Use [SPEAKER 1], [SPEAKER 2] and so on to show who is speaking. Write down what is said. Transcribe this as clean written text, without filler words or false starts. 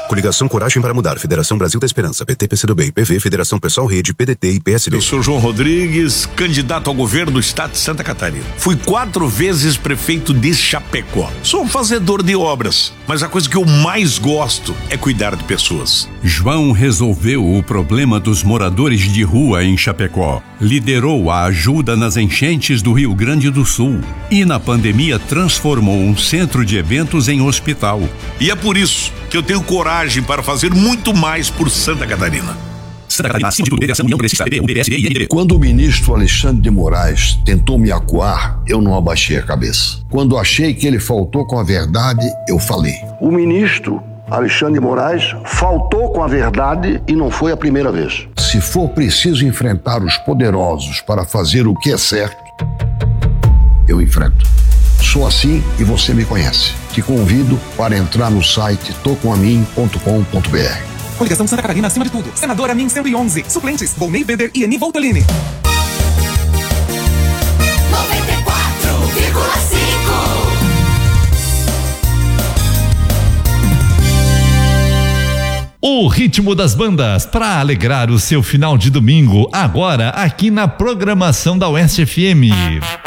[SPEAKER 1] Coligação Coragem para Mudar, Federação Brasil da Esperança, PT, PCdoB, IPV, Federação Pessoal Rede, PDT e PSB.
[SPEAKER 2] Eu sou João Rodrigues, candidato ao governo do estado de Santa Catarina. Fui 4 vezes prefeito de Chapecó. Sou um fazedor de obras, mas a coisa que eu mais gosto é cuidar de pessoas.
[SPEAKER 3] João resolveu o problema dos moradores de rua em Chapecó. Liderou a ajuda nas enchentes do Rio Grande do Sul. E na pandemia transformou um centro de eventos em hospital.
[SPEAKER 2] E é por isso que eu tenho coragem para fazer muito mais por Santa Catarina.
[SPEAKER 3] Santa Catarina, acima de tudo, União Progressista, PT, PSB e MDB.
[SPEAKER 4] Quando o ministro Alexandre de Moraes tentou me acuar, eu não abaixei a cabeça. Quando achei que ele faltou com a verdade, eu falei.
[SPEAKER 5] O ministro Alexandre de Moraes faltou com a verdade e não foi a primeira vez.
[SPEAKER 4] Se for preciso enfrentar os poderosos para fazer o que é certo, eu enfrento. Sou assim e você me conhece. Te convido para entrar no site tocamamin.com.br.
[SPEAKER 6] Coligação Santa Catarina acima de tudo. Senadora Min 111. Suplentes: Volney Weber e Eni Voltolini.
[SPEAKER 7] 94,5.
[SPEAKER 8] O ritmo das bandas para alegrar o seu final de domingo, agora aqui na programação da Oeste FM.